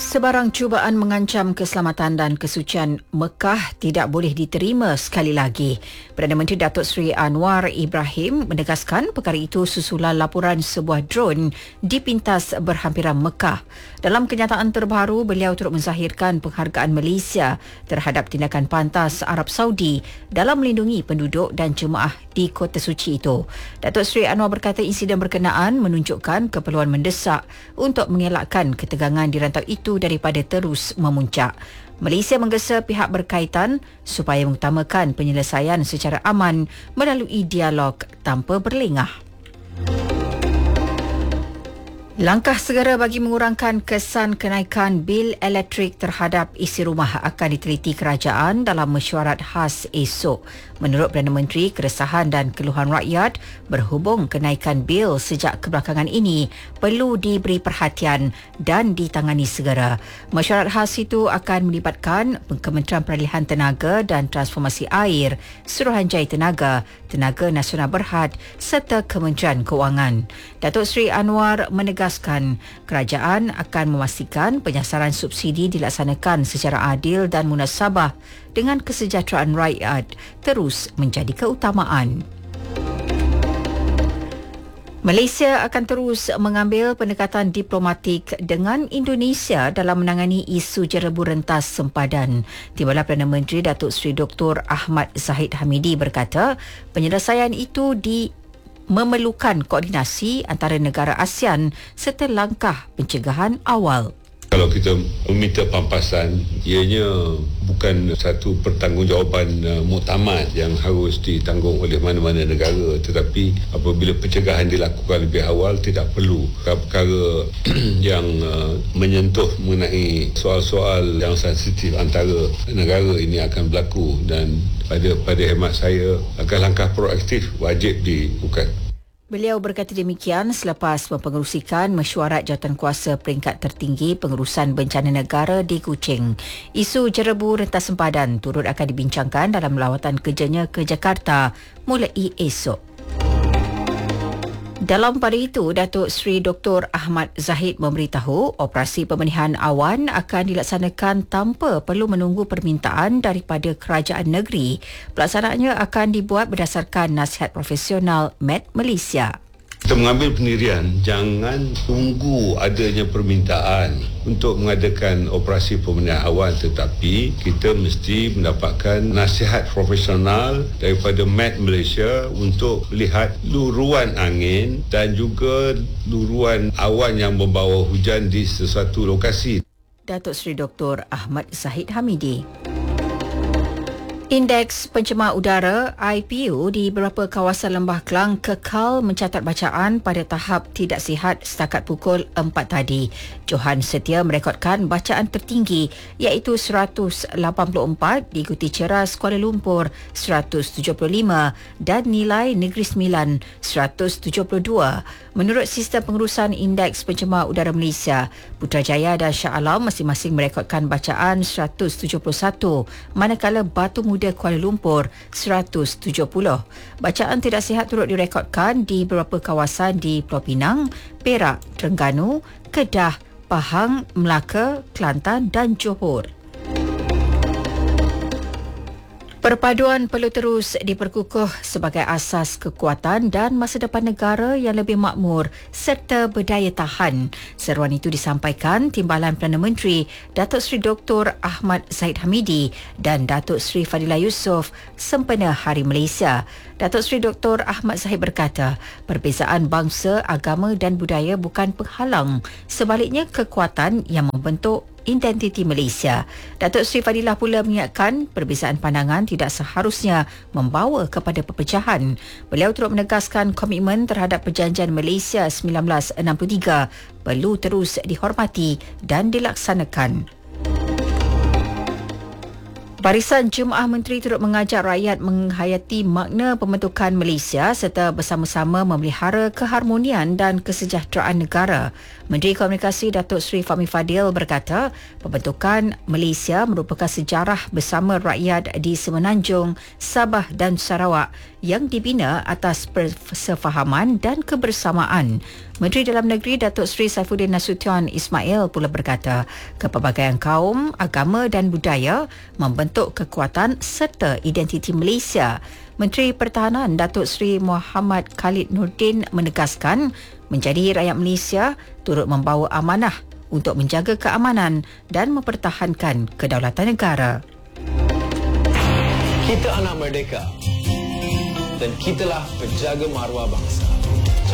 Sebarang cubaan mengancam keselamatan dan kesucian Mekah tidak boleh diterima sekali lagi. Perdana Menteri Datuk Seri Anwar Ibrahim menegaskan perkara itu susulan laporan sebuah drone dipintas berhampiran Mekah. Dalam kenyataan terbaru, beliau turut menzahirkan penghargaan Malaysia terhadap tindakan pantas Arab Saudi dalam melindungi penduduk dan jemaah di kota suci itu. Datuk Seri Anwar berkata insiden berkenaan menunjukkan keperluan mendesak untuk mengelakkan ketegangan di rantau itu daripada terus memuncak. Malaysia menggesa pihak berkaitan supaya mengutamakan penyelesaian secara aman melalui dialog tanpa berlengah. Langkah segera bagi mengurangkan kesan kenaikan bil elektrik terhadap isi rumah akan diteliti kerajaan dalam mesyuarat khas esok. Menurut Perdana Menteri, keresahan dan keluhan rakyat berhubung kenaikan bil sejak kebelakangan ini perlu diberi perhatian dan ditangani segera. Mesyuarat khas itu akan melibatkan Kementerian Peralihan Tenaga dan Transformasi Air, Suruhanjaya Tenaga, Tenaga Nasional Berhad serta Kementerian Keuangan. Datuk Seri Anwar menegaskan kerajaan akan memastikan penyasaran subsidi dilaksanakan secara adil dan munasabah dengan kesejahteraan rakyat terus menjadi keutamaan. Malaysia akan terus mengambil pendekatan diplomatik dengan Indonesia dalam menangani isu jerebu rentas sempadan. Timbalan Perdana Menteri Datuk Seri Dr. Ahmad Zahid Hamidi berkata, penyelesaian itu memerlukan koordinasi antara negara ASEAN serta langkah pencegahan awal. Kalau kita meminta pampasan, ianya bukan satu pertanggungjawaban muktamad yang harus ditanggung oleh mana-mana negara, tetapi apabila pencegahan dilakukan lebih awal, tidak perlu perkara yang menyentuh mengenai soal-soal yang sensitif antara negara ini akan berlaku, dan pada hemat saya langkah-langkah proaktif wajib dilakukan. Beliau berkata demikian selepas mempengerusikan mesyuarat jawatankuasa peringkat tertinggi pengurusan bencana negara di Kuching. Isu jerebu rentas sempadan turut akan dibincangkan dalam lawatan kerjanya ke Jakarta mulai esok. Dalam pada itu, Datuk Seri Dr. Ahmad Zahid memberitahu operasi pembenihan awan akan dilaksanakan tanpa perlu menunggu permintaan daripada kerajaan negeri. Pelaksanaannya akan dibuat berdasarkan nasihat profesional Met Malaysia. Kita mengambil pendirian jangan tunggu adanya permintaan untuk mengadakan operasi pembenihan awan, tetapi kita mesti mendapatkan nasihat profesional daripada Met Malaysia untuk melihat luruan angin dan juga luruan awan yang membawa hujan di sesuatu lokasi. Datuk Seri Dr. Ahmad Zahid Hamidi. Indeks pencemar udara IPU di beberapa kawasan Lembah Kelang kekal mencatat bacaan pada tahap tidak sihat setakat pukul 4 tadi. Johan Setia merekodkan bacaan tertinggi iaitu 184, diikuti Ceras Kuala Lumpur 175 dan Nilai Negeri Sembilan 172. Menurut sistem pengurusan Indeks Pencemar Udara Malaysia, Putrajaya dan Shah Alam masing-masing merekodkan bacaan 171, manakala Batu Muda Kuala Lumpur 170. Bacaan tidak sihat turut direkodkan di beberapa kawasan di Pulau Pinang, Perak, Terengganu, Kedah, Pahang, Melaka, Kelantan dan Johor. Perpaduan perlu terus diperkukuh sebagai asas kekuatan dan masa depan negara yang lebih makmur serta berdaya tahan. Seruan itu disampaikan Timbalan Perdana Menteri Datuk Seri Dr. Ahmad Zahid Hamidi dan Datuk Seri Fadilah Yusof sempena Hari Malaysia. Datuk Seri Dr. Ahmad Zahid berkata, perbezaan bangsa, agama dan budaya bukan penghalang, sebaliknya kekuatan yang membentuk identiti Malaysia. Datuk Seri Fadilah pula mengingatkan perbezaan pandangan tidak seharusnya membawa kepada perpecahan. Beliau turut menegaskan komitmen terhadap Perjanjian Malaysia 1963 perlu terus dihormati dan dilaksanakan. Barisan Jemaah Menteri turut mengajak rakyat menghayati makna pembentukan Malaysia serta bersama-sama memelihara keharmonian dan kesejahteraan negara. Menteri Komunikasi Datuk Seri Fahmi Fadil berkata, pembentukan Malaysia merupakan sejarah bersama rakyat di Semenanjung, Sabah dan Sarawak yang dibina atas persefahaman dan kebersamaan. Menteri Dalam Negeri Datuk Seri Saifuddin Nasution Ismail pula berkata, kepelbagaian kaum, agama dan budaya membentuk kekuatan serta identiti Malaysia. Menteri Pertahanan Datuk Seri Muhammad Khalid Nordin menegaskan, menjadi rakyat Malaysia turut membawa amanah untuk menjaga keamanan dan mempertahankan kedaulatan negara. Kita anak merdeka dan kitalah penjaga maruah bangsa.